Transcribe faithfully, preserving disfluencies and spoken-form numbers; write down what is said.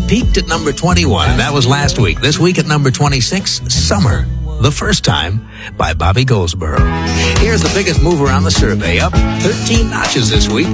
peaked at number twenty-one, and that was last week. This week at number twenty-six, Summer, the First Time by Bobby Goldsboro. Here's the biggest move around the survey, up thirteen notches this week.